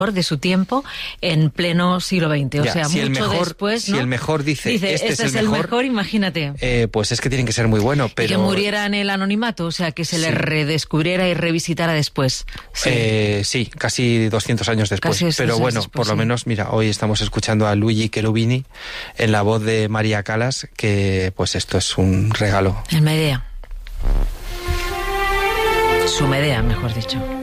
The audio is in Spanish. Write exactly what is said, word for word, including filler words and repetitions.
de su tiempo en pleno siglo veinte, o ya, sea, si mucho el mejor, después, ¿no? Si el mejor dice, dice este, este es el es mejor, el mejor, imagínate. Eh, pues es que tienen que ser muy bueno, pero... Y que muriera en el anonimato, o sea, que se sí. le redescubriera y revisitara después. Sí, eh, sí casi doscientos años después. Casi pero bueno, después, por lo sí. menos, mira, hoy estamos escuchando a Luigi Cherubini en la voz de María Callas, que pues esto es un regalo. El Medea. Su Medea, mejor dicho.